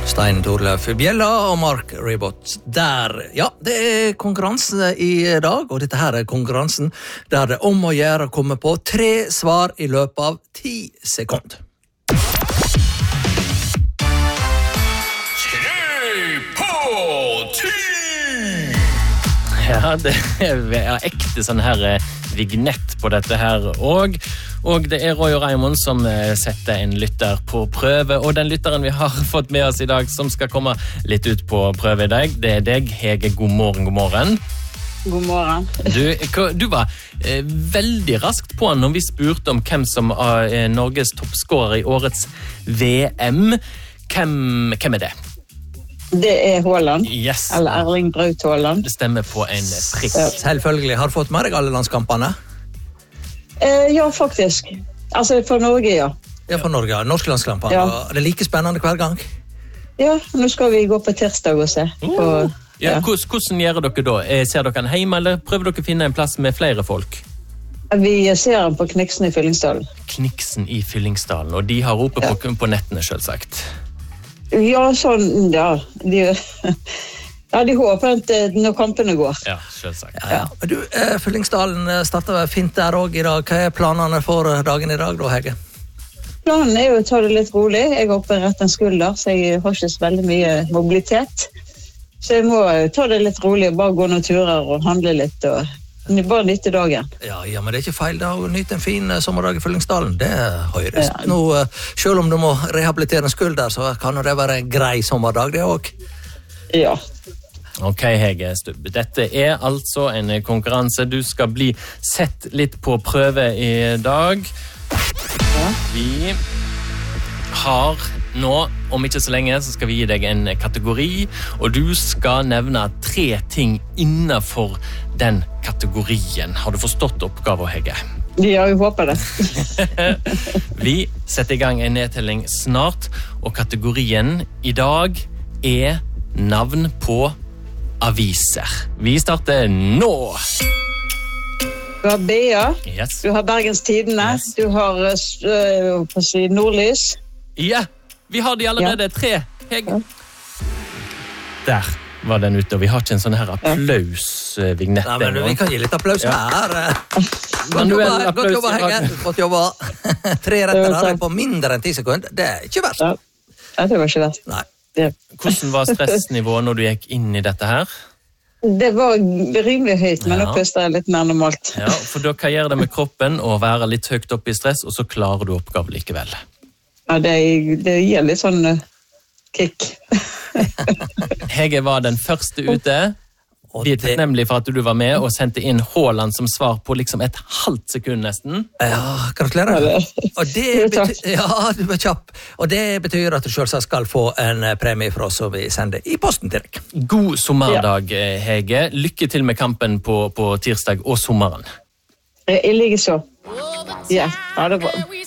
Stein Torleif Bjella og Mark Ribot der. Ja, det konkurranse i dag, og dette her konkurransen der det om å gjøre å komme på 3 svar i løpet av 10 sekunder. 3 på 10! Ja, det ekte sånn her vignett på dette her, og det Roy og Raimond som setter en lytter på prøve, og den lytteren vi har fått med oss i dag som skal komme litt ut på prøve i dag, det deg, Hege. God morgen, god morgen. God morgen. Du var veldig raskt på når vi spurte om hvem som er Norges toppskårer i årets VM. Hvem det? Det Haaland, yes. Eller Erling Braut Haaland. Det stemmer på en prikk. Selvfølgelig, har du fått med deg alle landskampene? Ja, faktisk. Altså, for Norge, ja. Ja, for Norge, norske landskampene. Ja. Det like spennende hver gang. Ja, nå skal vi gå på tirsdag og se. Ja, hvordan gjør dere da? Ser dere den hjemme, eller prøver dere å finne en plass med flere folk? Vi ser den på Kniksen i Fyllingsdalen. Kniksen i Fyllingsdalen, og de har oppe på nettene, selvsagt. Ja, sånn, ja. De håper at når kampene går. Ja, selvsagt. Ja. Du, Fyllingsdalen startet fint der også i dag. Hva planene for dagen i dag da, Hege? Planen jo å ta det litt rolig. Jeg har operert en skulder, så jeg har ikke så veldig mye mobilitet. Så jeg må ta det litt rolig, bare gå noen turer og handle litt, og bare nytte dagen. Ja, men det ikke feil da å nyte en fin sommerdag i Fyllingsdalen. Det høres. Ja. Nå, selv om du må rehabilitere en skulder, så kan det være en grei sommerdag, det også. Ja. Ok, Hege Stubb. Dette altså en konkurranse. Du skal bli sett litt på prøve i dag. Ja. Vi har nå, om ikke så lenge, så skal vi gi deg en kategori, og du skal nevne 3 ting innenfor den kategorien. Har du forstått oppgaven, Hege? Ja, jeg håper det. Vi setter i gang en nedtelling snart, og kategorien i dag navn på aviser. Vi starter nå! Du har BA, yes. Du har Bergens Tidende, yes. Du har Nordlys. Ja, vi har de allerede 3. Hege. Der var den ute, og vi har ikke en sånn her applaus-vignett. Nei, men vi kan gi litt applaus her. Godt jobba, Hege. Godt jobba. 3 retter her på mindre enn 10 sekunder. Det ikke verst. Ja, det var ikke verst. Nei. Hvordan var stressnivået når du gikk inn i dette her? Det var rimelig høyt, men nå puster jeg litt mer normalt. Ja, for da kan gjøre det med kroppen og være litt høyt opp i stress, og så klarer du oppgaven likevel. Ja, det gir litt sånn kick. Hege var den første ute. Vi takknemlige for at du var med og sendte inn Haaland som svar på liksom et halvt sekund nesten. Ja, gratulerer. Og det ja, du var kjapp. Og det betyr at du selvsagt skal få en premie for oss, og vi sender i posten til deg. God sommerdag, Hege. Lykke til med kampen på tirsdag og sommeren. I like så. Ja, ha det bra.